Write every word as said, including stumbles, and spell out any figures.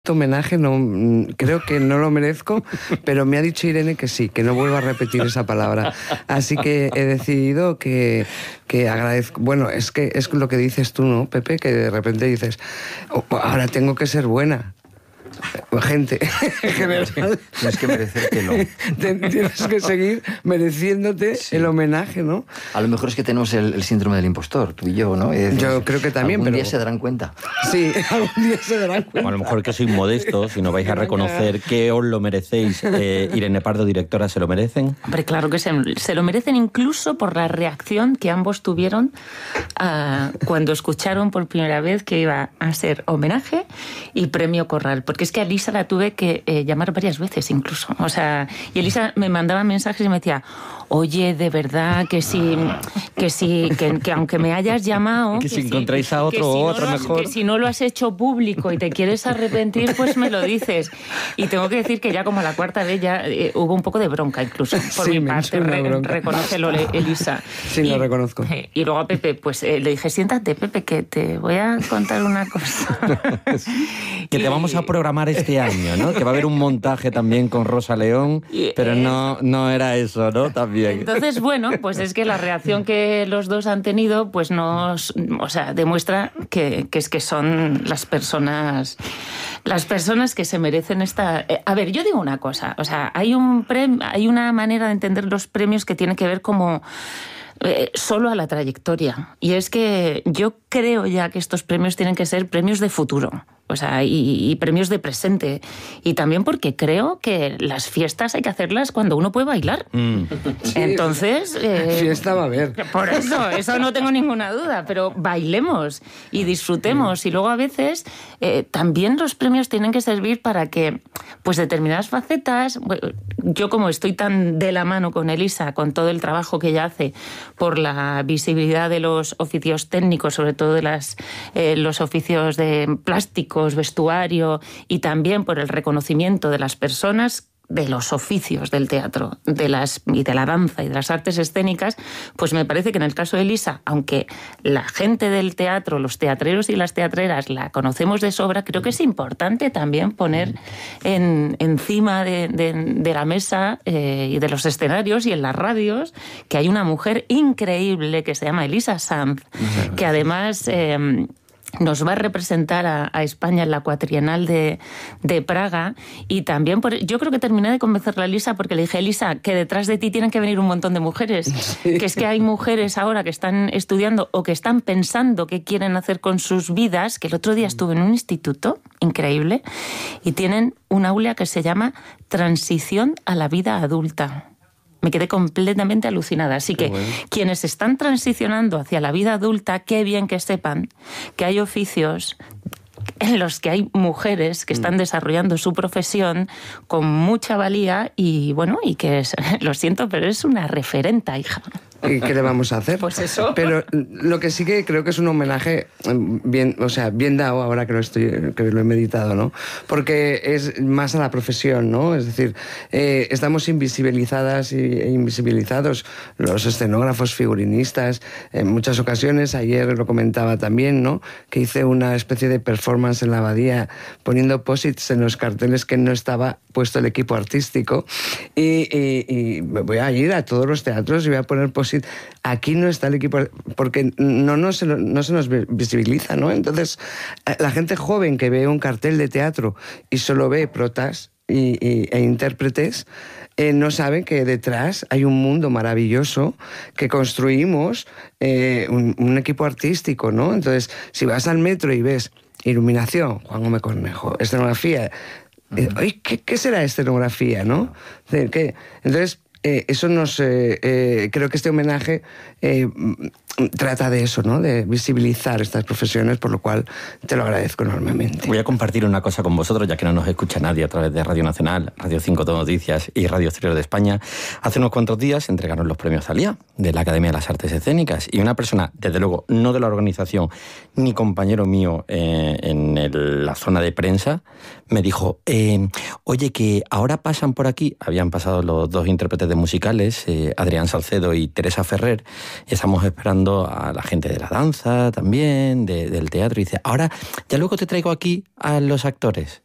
homenaje, no, creo que no lo merezco, pero me ha dicho Irene que sí, que no vuelva a repetir esa palabra. Así que he decidido que, que agradezco. Bueno, es que es lo que dices tú, ¿no, Pepe? Que de repente dices, oh, ahora tengo que ser buena. Gente, en general. Tienes que merecértelo. Tienes que seguir mereciéndote sí. el homenaje, ¿no? A lo mejor es que tenemos el, el síndrome del impostor, tú y yo, ¿no? Decir, yo creo que también, algún pero... día se darán cuenta. Sí, algún día se darán cuenta. O a lo mejor que sois modestos y no vais a reconocer que os lo merecéis. Eh, Irene Pardo, directora, ¿se lo merecen? Hombre, claro que se, se lo merecen, incluso por la reacción que ambos tuvieron uh, cuando escucharon por primera vez que iba a ser homenaje y premio Corral. Porque es que a Elisa la tuve que eh, llamar varias veces incluso. O sea, y Elisa me mandaba mensajes y me decía, oye, de verdad, que si, que si, que, que aunque me hayas llamado... Que, que si encontráis si, a otro o si otro no mejor... Que si no lo has hecho público y te quieres arrepentir, pues me lo dices. Y tengo que decir que ya como la cuarta vez ya eh, hubo un poco de bronca incluso. Por sí, mi parte, re, reconócelo, Elisa. Sí, y, lo reconozco. Eh, y luego a Pepe, pues eh, le dije, siéntate, Pepe, que te voy a contar una cosa. Que te y... vamos a programar este año, ¿no? Que va a haber un montaje también con Rosa León, pero no, no era eso, ¿no? También. Entonces, bueno, pues es que la reacción que los dos han tenido, pues nos, o sea, demuestra que, que es que son las personas, las personas que se merecen esta... A ver, yo digo una cosa, o sea, hay un premio, hay una manera de entender los premios que tiene que ver como... Eh, solo a la trayectoria. Y es que yo creo ya que estos premios tienen que ser premios de futuro. O sea, y, y premios de presente. Y también porque creo que las fiestas hay que hacerlas cuando uno puede bailar. Mm. Sí, entonces... Eh, fiesta va a haber. Por eso, eso no tengo ninguna duda. Pero bailemos y disfrutemos. Mm. Y luego a veces eh, también los premios tienen que servir para que pues determinadas facetas... Bueno, yo como estoy tan de la mano con Elisa, con todo el trabajo que ella hace por la visibilidad de los oficios técnicos, sobre todo de las, eh, los oficios de plástico, vestuario, y también por el reconocimiento de las personas, de los oficios del teatro, de las y de la danza y de las artes escénicas, pues me parece que en el caso de Elisa, aunque la gente del teatro, los teatreros y las teatreras la conocemos de sobra, creo que es importante también poner en, encima de, de, de la mesa eh, y de los escenarios y en las radios que hay una mujer increíble que se llama Elisa Sanz, que además... Eh, nos va a representar a, a España en la cuatrienal de, de Praga, y también por, yo creo que terminé de convencerla a Elisa porque le dije, Elisa, que detrás de ti tienen que venir un montón de mujeres, sí. Que es que hay mujeres ahora que están estudiando o que están pensando qué quieren hacer con sus vidas, que el otro día estuve en un instituto increíble y tienen un aula que se llama Transición a la vida adulta. Me quedé completamente alucinada. Así que bueno, quienes están transicionando hacia la vida adulta, qué bien que sepan que hay oficios en los que hay mujeres que están desarrollando su profesión con mucha valía y, bueno, y que es, lo siento, pero es una referenta, hija. ¿Y qué le vamos a hacer? Pues eso. Pero lo que sí que creo que es un homenaje bien, o sea, bien dado ahora que lo estoy, que lo he meditado, ¿no? Porque es más a la profesión, ¿no? Es decir, eh, estamos invisibilizadas e invisibilizados los escenógrafos, figurinistas. En muchas ocasiones, ayer lo comentaba también, ¿no? Que hice una especie de performance en la Abadía poniendo posits en los carteles que no estaba puesto el equipo artístico, y, y, y voy a ir a todos los teatros y voy a poner posits. Aquí no está el equipo, porque no, no, se, no se nos visibiliza, ¿no? Entonces, la gente joven que ve un cartel de teatro y solo ve protas y, y, e intérpretes, eh, no sabe que detrás hay un mundo maravilloso que construimos, eh, un, un equipo artístico, ¿no? Entonces, si vas al metro y ves iluminación, Juan Gómez Cornejo, escenografía, eh, ay, ¿qué, ¿qué será escenografía, no? ¿Qué? Entonces, Eh, eso nos eh, eh, creo que este homenaje eh, trata de eso, ¿no? De visibilizar estas profesiones, por lo cual te lo agradezco enormemente. Voy a compartir una cosa con vosotros, ya que no nos escucha nadie a través de Radio Nacional, Radio cinco Noticias y Radio Exterior de España. Hace unos cuantos días entregaron los premios Thalía de la Academia de las Artes Escénicas, y una persona, desde luego, no de la organización, ni compañero mío eh, en el, la zona de prensa, me dijo, eh, oye, que ahora pasan por aquí, habían pasado los dos intérpretes de musicales, eh, Adrián Salcedo y Teresa Ferrer, y estamos esperando a la gente de la danza también, de, del teatro, y dice, ahora ya luego te traigo aquí a los actores.